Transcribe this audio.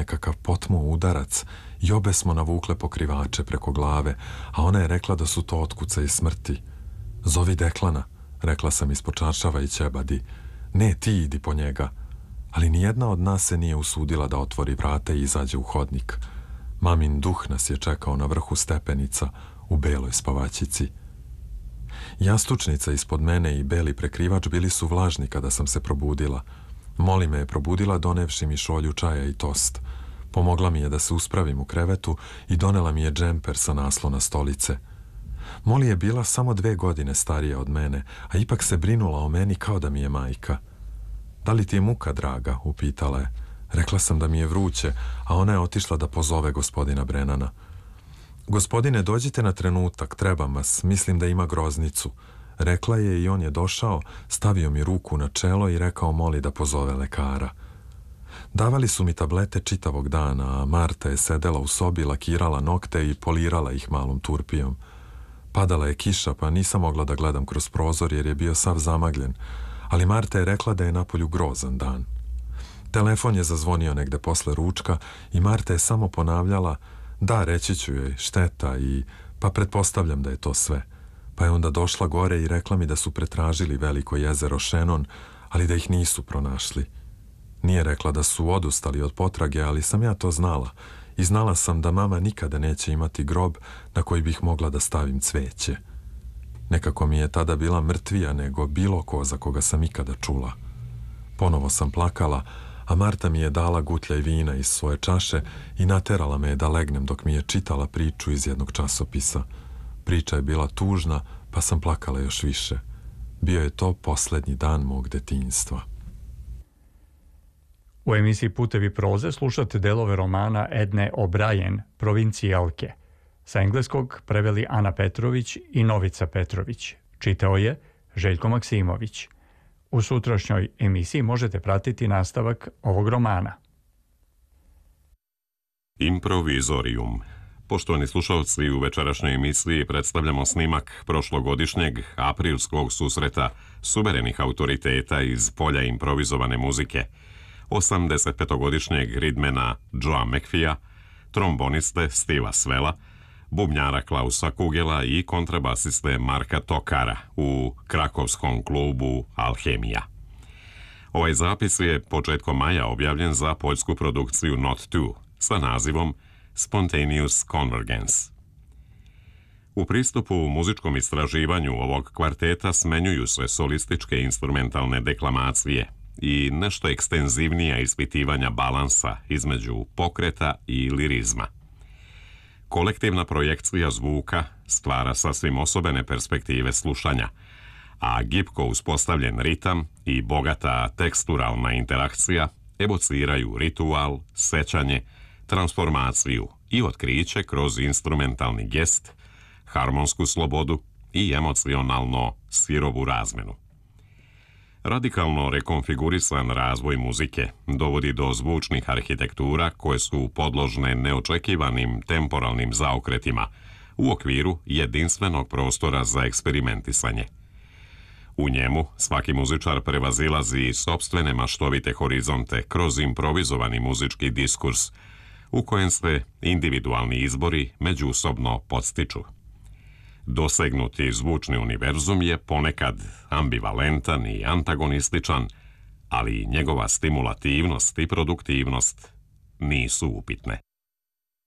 nekakav potmuo udarac i obe smo navukle pokrivače preko glave, a ona je rekla da su to otkucaji smrti. Zovi Deklana, rekla sam ispočašavajući Ebadi. Ne, ti idi po njega. Ali nijedna od nas se nije usudila da otvori vrata i izađe u hodnik. Mamin duh nas je čekao na vrhu stepenica u beloj spavačici. Jastučnica ispod mene i beli prekrivač bili su vlažni kada sam se probudila. Moli me je probudila donevši mi šolju čaja i tost. Pomogla mi je da se uspravim u krevetu i donela mi je džemper sa naslona stolice. Moli je bila samo 2 godine starija od mene, a ipak se brinula o meni kao da mi je majka. Da li ti je muka, draga? Upitala je. Rekla sam da mi je vruće, a ona je otišla da pozove gospodina Brennana. Gospodine, dođite na trenutak, trebam vas, mislim da ima groznicu. Rekla je i on je došao, stavio mi ruku na čelo i rekao Moli da pozove lekara. Davali su mi tablete čitavog dana, a Marta je sedela u sobi, lakirala nokte i polirala ih malom turpijom. Padala je kiša, pa nisam mogla da gledam kroz prozor jer je bio sav zamagljen, ali Marta je rekla da je napolju grozan dan. Telefon je zazvonio negde posle ručka i Marta je samo ponavljala: da, reći ću joj, šteta i pa pretpostavljam da je to sve. Pa je onda došla gore i rekla mi da su pretražili veliko jezero Šenon, ali da ih nisu pronašli. Nije rekla da su odustali od potrage, ali sam ja to znala i znala sam da mama nikada neće imati grob na koji bih mogla da stavim cveće. Nekako mi je tada bila mrtvija nego bilo ko za koga sam ikada čula. Ponovo sam plakala, a Marta mi je dala gutljaj vina iz svoje čaše i naterala me da legnem dok mi je čitala priču iz jednog časopisa. Priča je bila tužna, pa sam plakala još više. Bio je to poslednji dan mog detinjstva. U emisiji Putevi proze slušate delove romana Edne O'Brien, Provincijalke. Sa engleskog preveli Ana Petrović i Novica Petrović. Čitao je Željko Maksimović. U sutrašnjoj emisiji možete pratiti nastavak ovog romana. Improvizorium. Poštovani slušalci, u večerašnjoj emisiji predstavljamo snimak prošlogodišnjeg aprilskog susreta suverenih autoriteta iz polja improvizovane muzike, 85-godišnjeg ridmena Joea McPheea, tromboniste Steva Svela, bubnjara Klausa Kugela i kontrabasiste Marka Tokara u krakovskom klubu Alhemija. Ovaj zapis je početkom maja objavljen za poljsku produkciju Not 2 sa nazivom Spontaneous Convergence. U pristupu muzičkom istraživanju ovog kvarteta smenjuju se solističke instrumentalne deklamacije i nešto ekstenzivnija ispitivanja balansa između pokreta i lirizma. Kolektivna projekcija zvuka stvara sasvim osobene perspektive slušanja, a gibko uspostavljen ritam i bogata teksturalna interakcija evociraju ritual, sećanje, transformaciju i otkriće kroz instrumentalni gest, harmonsku slobodu i emocionalno sirovu razmenu. Radikalno rekonfigurisan razvoj muzike dovodi do zvučnih arhitektura koje su podložne neočekivanim temporalnim zaokretima u okviru jedinstvenog prostora za eksperimentisanje. U njemu svaki muzičar prevazilazi sopstvene maštovite horizonte kroz improvizovani muzički diskurs u kojem se individualni izbori međusobno podstiču. Dosegnuti zvučni univerzum je ponekad ambivalentan i antagonističan, ali njegova stimulativnost i produktivnost nisu upitne.